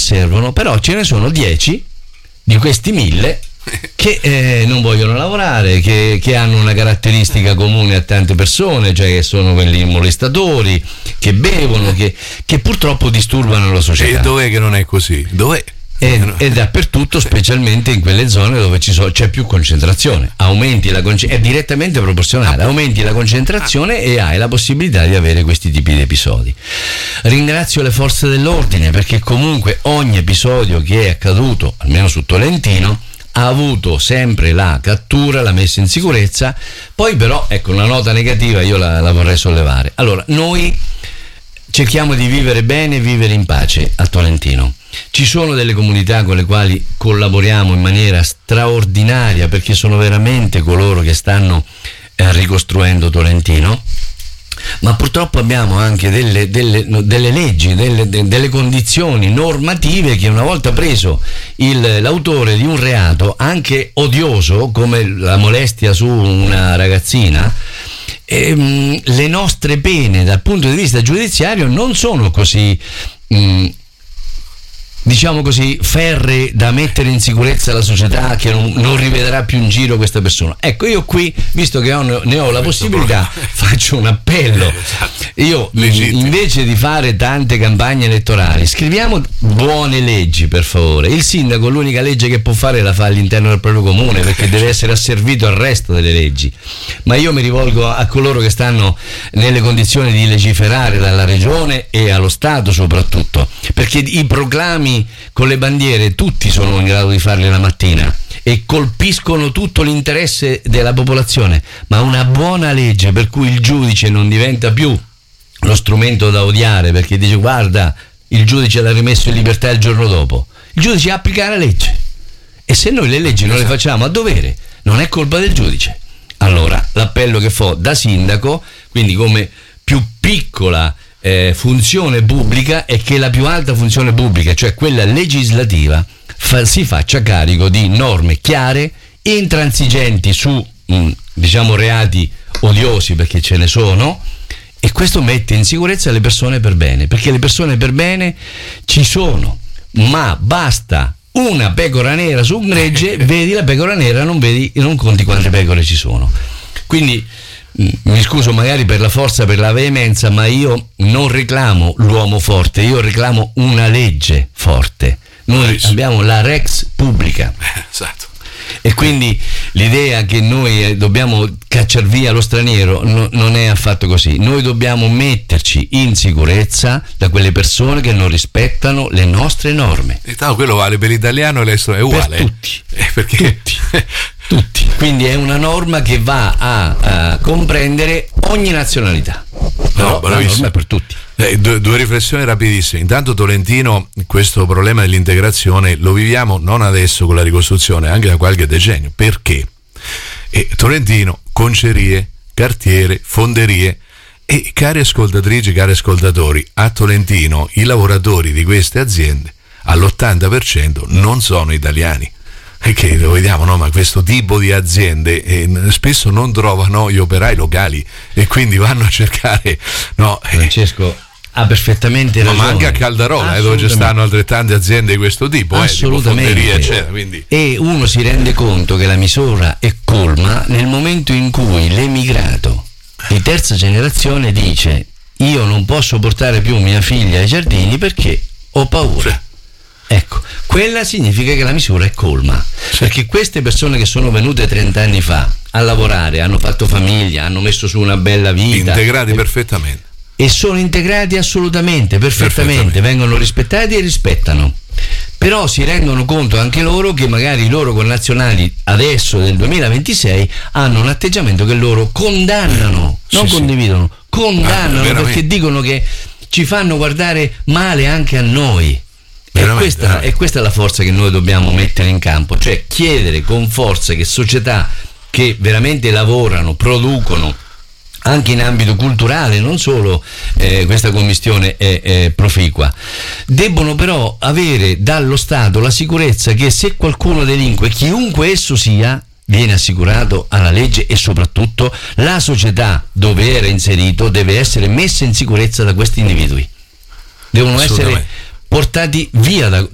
servono, però ce ne sono 10 di questi 1000 che non vogliono lavorare, che hanno una caratteristica comune a tante persone, cioè che sono quelli molestatori, che bevono, che purtroppo disturbano la società. E dov'è che non è così? Dov'è? E dappertutto, specialmente in quelle zone dove c'è più concentrazione. Aumenti è direttamente proporzionale, aumenti la concentrazione e hai la possibilità di avere questi tipi di episodi. Ringrazio le forze dell'ordine, perché comunque ogni episodio che è accaduto, almeno su Tolentino, ha avuto sempre la cattura, la messa in sicurezza. Poi però, ecco, una nota negativa io la vorrei sollevare. Allora, noi cerchiamo di vivere bene e vivere in pace a Tolentino. Ci sono delle comunità con le quali collaboriamo in maniera straordinaria, perché sono veramente coloro che stanno ricostruendo Tolentino, ma purtroppo abbiamo anche delle leggi, delle condizioni normative che, una volta preso l'autore di un reato anche odioso come la molestia su una ragazzina, le nostre pene dal punto di vista giudiziario non sono così diciamo così ferree da mettere in sicurezza la società, che non rivedrà più in giro questa persona. Ecco, io qui, visto che ne ho la possibilità, faccio un appello. Io invece di fare tante campagne elettorali, scriviamo buone leggi, per favore. Il sindaco l'unica legge che può fare la fa all'interno del proprio comune, perché deve essere asservito al resto delle leggi. Ma io mi rivolgo a coloro che stanno nelle condizioni di legiferare, dalla regione e allo Stato soprattutto, perché i proclami con le bandiere tutti sono in grado di farli la mattina e colpiscono tutto l'interesse della popolazione, ma una buona legge per cui il giudice non diventa più lo strumento da odiare, perché dice guarda, il giudice l'ha rimesso in libertà il giorno dopo. Il giudice applica la legge, e se noi le leggi non le facciamo a dovere, non è colpa del giudice. Allora l'appello che fo da sindaco, quindi come più piccola funzione pubblica, è che la più alta funzione pubblica, cioè quella legislativa, si faccia carico di norme chiare, intransigenti su diciamo reati odiosi, perché ce ne sono, e questo mette in sicurezza le persone per bene, perché le persone per bene ci sono, ma basta una pecora nera su un gregge, vedi la pecora nera, non conti quante pecore ci sono. Quindi mi scuso magari per la forza, per la veemenza, ma io non reclamo l'uomo forte, io reclamo una legge forte. Noi abbiamo la Rex Pubblica. Esatto. E quindi l'idea che noi dobbiamo cacciar via lo straniero non è affatto così. Noi dobbiamo metterci in sicurezza da quelle persone che non rispettano le nostre norme. E quello vale per l'italiano e l'estero è uguale. Per tutti. Perché? Tutti. Quindi è una norma che va a comprendere ogni nazionalità. No, la norma è per tutti. Due riflessioni rapidissime. Intanto Tolentino, questo problema dell'integrazione lo viviamo non adesso con la ricostruzione, anche da qualche decennio. Perché? Tolentino, concerie, cartiere, fonderie, e cari ascoltatrici, cari ascoltatori, a Tolentino i lavoratori di queste aziende all'80% non sono italiani. Che lo vediamo, no? Ma questo tipo di aziende spesso non trovano gli operai locali e quindi vanno a cercare, no? Francesco ha perfettamente ragione. Ma anche a Caldarola, dove ci stanno altrettante aziende di questo tipo, assolutamente, tipo fonderia, eccetera, quindi. E uno si rende conto che la misura è colma nel momento in cui l'emigrato di terza generazione dice: io non posso portare più mia figlia ai giardini perché ho paura. Ecco, quella significa che la misura è colma, perché queste persone che sono venute 30 anni fa a lavorare, hanno fatto famiglia, hanno messo su una bella vita, integrati perfettamente, e sono integrati assolutamente, perfettamente, vengono rispettati e rispettano, però si rendono conto anche loro che magari i loro connazionali adesso del 2026 hanno un atteggiamento che loro condannano, non condividono, condannano, perché dicono che ci fanno guardare male anche a noi. E questa è la forza che noi dobbiamo mettere in campo, cioè chiedere con forza che società che veramente lavorano, producono anche in ambito culturale, non solo questa commistione è proficua, debbono però avere dallo Stato la sicurezza che se qualcuno delinque, chiunque esso sia, viene assicurato alla legge, e soprattutto la società dove era inserito deve essere messa in sicurezza da questi individui, devono essere portati via